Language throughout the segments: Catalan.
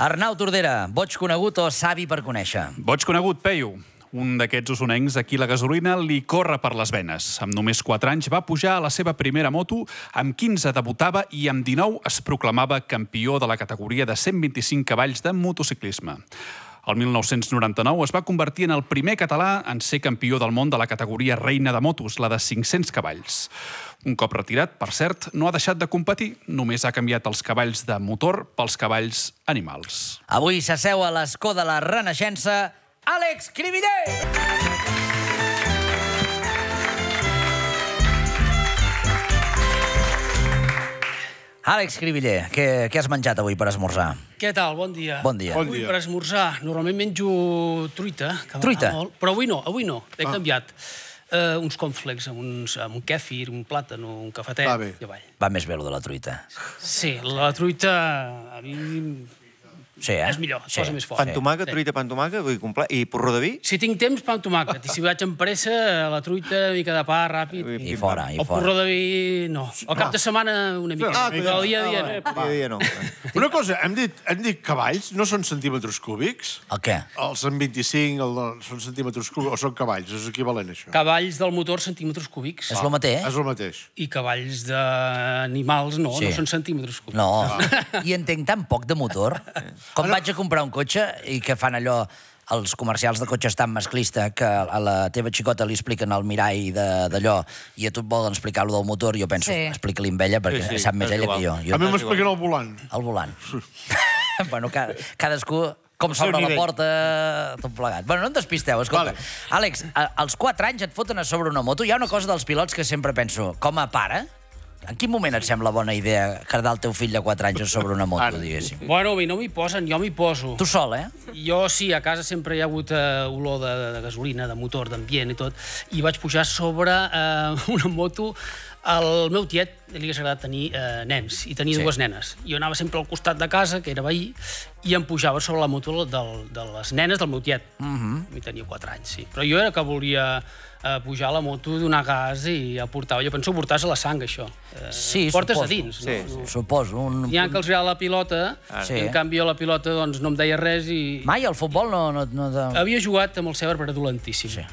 Arnau Tordera, boig conegut o savi per conèixer? Boig conegut, Peyu. Un d'aquests usonencs a qui la gasolina li corre per les venes. Amb només 4 anys va pujar a la seva primera moto, amb 15 debutava i amb 19 es proclamava campió de la categoria de 125 cavalls de motociclisme. El 1999 es va convertir en el primer català en ser campió del món de la categoria reina de motos, la de 500 cavalls. Un cop retirat, per cert, no ha deixat de competir, només ha canviat els cavalls de motor pels cavalls animals. Avui s'asseu a l'escó de la Renaixença, Àlex Cribiller! Àlex Cribiller, què has menjat avui per esmorzar? Què tal? Bon dia. Bon dia. Avui per esmorzar, normalment menjo truita. Truita? Però avui no. He canviat. Uns cornflakes amb un kèfir, un plàtan, un cafetet. Va bé. I avall. Va més bé, lo de la truita. Sí, la truita a mi Sí, és millor, posa més fort. Pan tomàquet, truita pan tomàquet, i porró de vi? Si tinc temps, pa amb tomàquet. I si vaig amb pressa, la truita, una mica de pa, ràpid. I fora, i El porró de vi, no. Al cap de setmana, una mica. Però el dia a dia, no. Dia no. Una cosa, hem dit cavalls, no són centímetres cúbics? El què? Els 125 són centímetres cúbics, o són cavalls? És equivalent, això? Cavalls del motor, centímetres cúbics. És el mateix? És el mateix. I cavalls d'animals, no, Sí. no són centímetres cúbics. No, i entenc tan poc de motor. Com vaig a comprar un cotxe i que fan allò, els comercials de cotxes tan masclista, que a la teva xicota li expliquen el mirall d'allò i a tu et volen explicar allò del motor, jo penso, explica-li amb ella, perquè sap més ella que jo. A mi m'expliquen el volant. El volant. Bueno, cadascú com s'obre la porta, tot plegat. Bueno, no em despisteu, escolta. Àlex, als 4 anys et foten a sobre una moto. Hi ha una cosa dels pilots que sempre penso, com a pare, en quin moment et sembla bona idea quedar el teu fill de 4 anys a sobre una moto, diguéssim? Bueno, a mi no m'hi posen, jo m'hi poso. Tu sol, eh? Jo sí, a casa sempre hi ha hagut olor de gasolina, de motor, d'ambient i tot, i vaig pujar sobre una moto. Al meu tiet li hagués agradat tenir nens, i tenia 2 nenes. Jo anava sempre al costat de casa, que era veí, i em pujava sobre la moto de les nenes del meu tiet. Mi tenia 4 anys, sí. Però jo era que volia pujar a la moto, donar gas i el portava. Jo penso que portar-se la sang, això. Sí, portes suposo. a dins. Sí, suposo. N'hi ha que els agrada la pilota, Sí. i en canvi a la pilota doncs, no em deia res i... Mai al futbol no... Havia jugat amb el Sever, però era dolentíssim. Sí.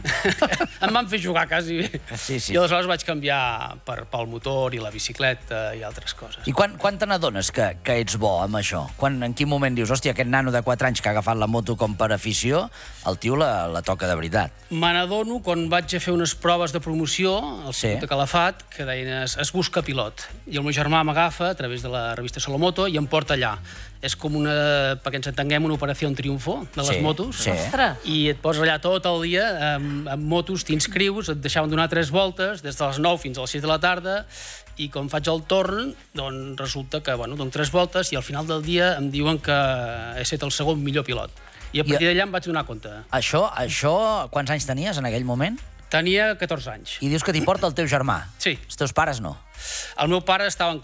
Em van fer jugar quasi bé. Sí. I aleshores vaig canviar pel motor i la bicicleta i altres coses. I quan te n'adones que ets bo amb això? En quin moment dius, hòstia, aquest nano de 4 anys que ha agafat la moto com per afició, el tio la toca de veritat. Me n'adono quan vaig a fer unes proves de promoció al Institut de Calafat, que deien es busca pilot. I el meu germà m'agafa a través de la revista Solomoto i em porta allà. És com perquè ens entenguem, una operació en triomfo de les motos. Sí. I et poses allà tot el dia amb motos, t'inscrius, et deixaven donar 3 voltes, des de les 9 fins a les 6 de la tarda, i quan faig el torn, doncs resulta que, dono 3 voltes i al final del dia em diuen que he estat el segon millor pilot. I a partir d'allà em vaig donar compte. Això, quants anys tenies en aquell moment? Tenia 14 anys. I dius que t'hi porta el teu germà. Sí. Els teus pares no. El meu pare estava en